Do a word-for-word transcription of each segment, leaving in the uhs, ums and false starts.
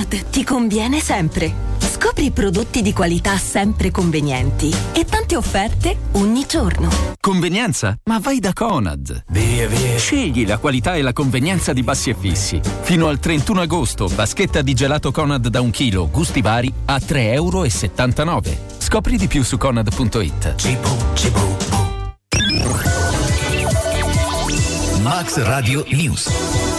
Conad ti conviene sempre. Scopri prodotti di qualità sempre convenienti e tante offerte ogni giorno. Convenienza? Ma vai da Conad. Via, via. Scegli la qualità e la convenienza di Bassi e Fissi. Fino al trentuno agosto, vaschetta di gelato Conad da un chilo, gusti vari, a tre virgola settantanove euro. Scopri di più su conad punto it. Cibo, cibo, Max Radio News.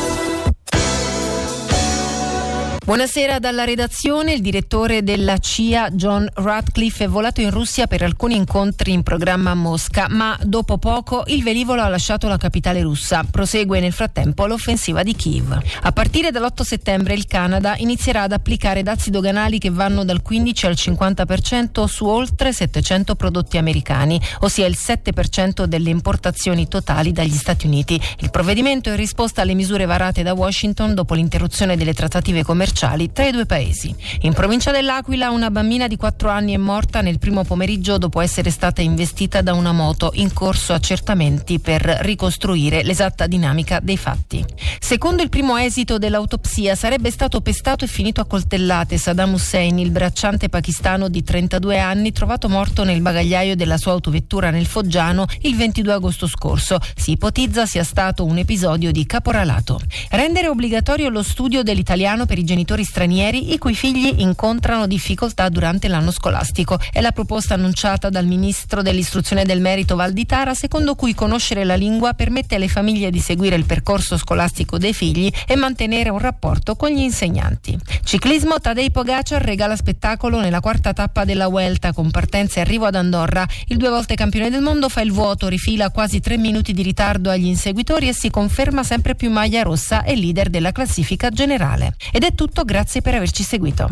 Buonasera dalla redazione. Il direttore della C I A, John Ratcliffe, è volato in Russia per alcuni incontri in programma a Mosca, ma dopo poco il velivolo ha lasciato la capitale russa. Prosegue nel frattempo l'offensiva di Kiev. A partire dall'otto settembre il Canada inizierà ad applicare dazi doganali che vanno dal quindici al cinquanta per cento su oltre settecento prodotti americani, ossia il sette per cento delle importazioni totali dagli Stati Uniti. Il provvedimento è in risposta alle misure varate da Washington dopo l'interruzione delle trattative commerciali tra i due paesi. In provincia dell'Aquila una bambina di quattro anni è morta nel primo pomeriggio dopo essere stata investita da una moto, in corso accertamenti per ricostruire l'esatta dinamica dei fatti. Secondo il primo esito dell'autopsia sarebbe stato pestato e finito a coltellate Saddam Hussein, il bracciante pakistano di trentadue anni trovato morto nel bagagliaio della sua autovettura nel Foggiano il ventidue agosto scorso. Si ipotizza sia stato un episodio di caporalato. Rendere obbligatorio lo studio dell'italiano per i genitori stranieri i cui figli incontrano difficoltà durante l'anno scolastico. È la proposta annunciata dal ministro dell'istruzione e del merito Valditara, secondo cui conoscere la lingua permette alle famiglie di seguire il percorso scolastico dei figli e mantenere un rapporto con gli insegnanti. Ciclismo, Tadej Pogacar regala spettacolo nella quarta tappa della Vuelta con partenza e arrivo ad Andorra. Il due volte campione del mondo fa il vuoto, rifila quasi tre minuti di ritardo agli inseguitori e si conferma sempre più maglia rossa e leader della classifica generale. Ed è tutto, grazie per averci seguito.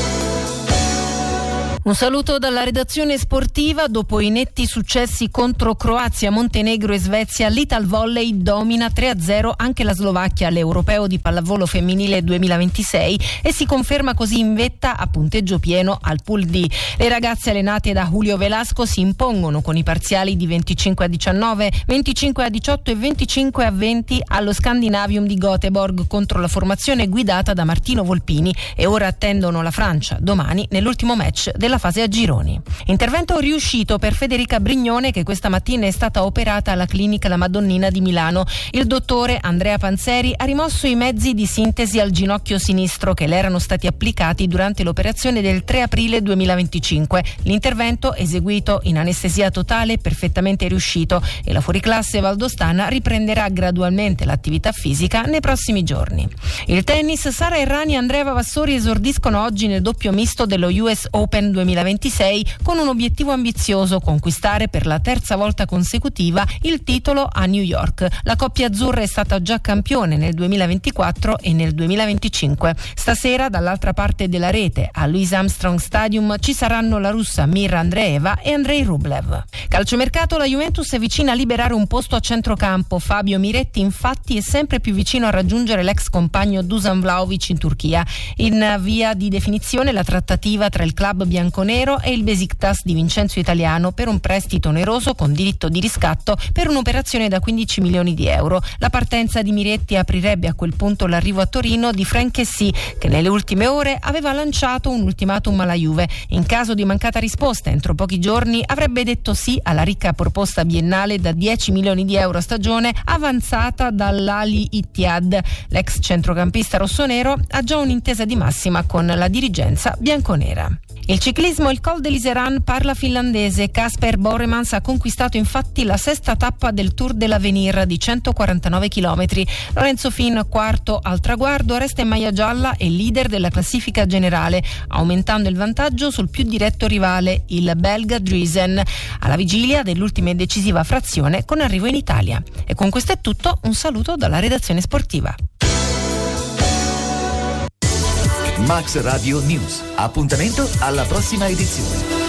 Un saluto dalla redazione sportiva. Dopo i netti successi contro Croazia, Montenegro e Svezia, l'Italvolley domina tre a zero anche la Slovacchia all'Europeo di pallavolo femminile duemilaventisei e si conferma così in vetta a punteggio pieno al Pool D. Le ragazze allenate da Julio Velasco si impongono con i parziali di venticinque a diciannove, venticinque a diciotto e venticinque a venti allo Scandinavium di Göteborg contro la formazione guidata da Martino Volpini e ora attendono la Francia domani nell'ultimo match della fase a gironi. Intervento riuscito per Federica Brignone, che questa mattina è stata operata alla clinica La Madonnina di Milano. Il dottore Andrea Panzeri ha rimosso i mezzi di sintesi al ginocchio sinistro che le erano stati applicati durante l'operazione del tre aprile duemilaventicinque. L'intervento, eseguito in anestesia totale, è perfettamente riuscito e la fuoriclasse valdostana riprenderà gradualmente l'attività fisica nei prossimi giorni. Il tennis, Sara Errani e Andrea Vavassori esordiscono oggi nel doppio misto dello U S Open duemilaventisei con un obiettivo ambizioso: conquistare per la terza volta consecutiva il titolo a New York. La coppia azzurra è stata già campione nel duemilaventiquattro e nel duemilaventicinque. Stasera dall'altra parte della rete a Louis Armstrong Stadium ci saranno la russa Mirra Andreeva e Andrei Rublev. Calciomercato, la Juventus è vicina a liberare un posto a centrocampo. Fabio Miretti infatti è sempre più vicino a raggiungere l'ex compagno Dusan Vlahovic in Turchia. In via di definizione la trattativa tra il club bianconero e il Besiktas di Vincenzo Italiano per un prestito oneroso con diritto di riscatto per un'operazione da quindici milioni di euro. La partenza di Miretti aprirebbe a quel punto l'arrivo a Torino di Franck Kessie, che nelle ultime ore aveva lanciato un ultimatum alla Juve. In caso di mancata risposta entro pochi giorni avrebbe detto sì alla ricca proposta biennale da dieci milioni di euro a stagione avanzata dall'Ali Ittihad. L'ex centrocampista rossonero ha già un'intesa di massima con la dirigenza bianconera. Il ciclismo, il Col de l'Iseran parla finlandese. Kasper Boremans ha conquistato infatti la sesta tappa del Tour de l'Avenir di centoquarantanove chilometri. Lorenzo Fin, quarto al traguardo, resta in maglia gialla e leader della classifica generale, aumentando il vantaggio sul più diretto rivale, il belga Driesen, alla vigilia dell'ultima e decisiva frazione con arrivo in Italia. E con questo è tutto, un saluto dalla redazione sportiva. Max Radio News. Appuntamento alla prossima edizione.